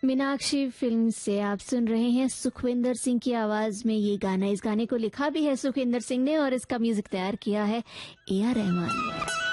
Meenakshi film से आप सुन रहे हैं सुखविंदर सिंह की आवाज में ये गाना। इस गाने को लिखा भी है सुखविंदर सिंह ने और इसका म्यूजिक तैयार किया है ए आर रहमान ने।